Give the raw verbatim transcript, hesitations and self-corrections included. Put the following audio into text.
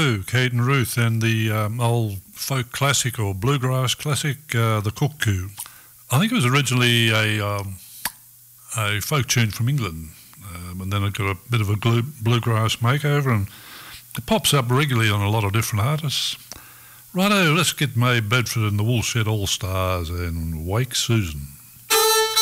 Blue, Kate and Ruth, and the um, old folk classic or bluegrass classic, uh, The Cuckoo. I think it was originally a um, a folk tune from England, um, and then it got a bit of a glue, bluegrass makeover, and it pops up regularly on a lot of different artists. Righto, let's get May Bedford and the Woolshed All-Stars and Wake Susan.